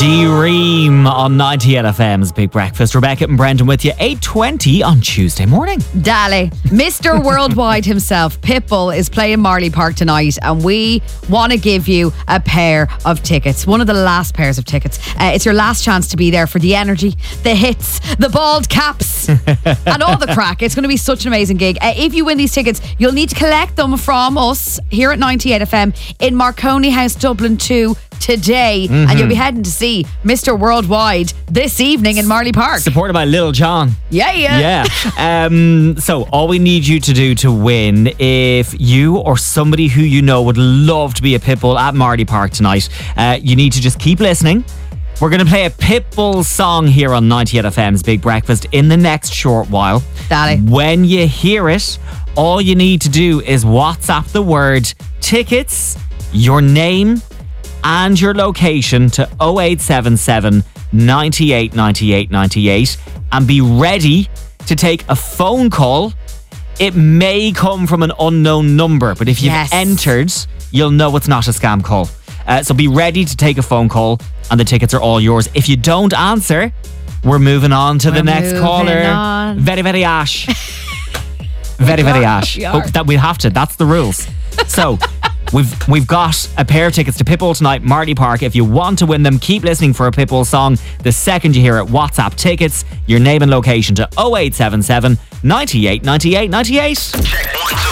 D-Ream on 98 FM's Big Breakfast. Rebecca and Brendan with you, 8:20 on Tuesday morning. Dale, Mr. Worldwide himself, Pitbull, is playing Marley Park tonight, and we want to give you a pair of tickets. One of the last pairs of tickets. It's your last chance to be there for the energy, the hits, the bald caps, and all the crack. It's going to be such an amazing gig. If you win these tickets, you'll need to collect them from us here at 98 FM in Marconi House, Dublin 2 today, and you'll be heading to see Mr. Worldwide this evening in Marley Park. Supported by Lil Jon. Yeah. So all we need you to do to win, if you or somebody who you know would love to be a Pitbull at Marley Park tonight, you need to just keep listening. We're going to play a Pitbull song here on 98 FM's Big Breakfast in the next short while. Daddy. When you hear it, all you need to do is WhatsApp the word tickets, your name and your location to 0877 98 98 98 and be ready to take a phone call. It may come from an unknown number, but if you've entered, you'll know it's not a scam call. So be ready to take a phone call and the tickets are all yours. If you don't answer, we're moving on to the next caller. Very, very ash. Very, very ash. That we have to. That's the rules. So we've got a pair of tickets to Pitbull tonight, Marley Park. If you want to win them, keep listening for a Pitbull song. The second you hear it, WhatsApp tickets, your name and location to 0877 98 98 98.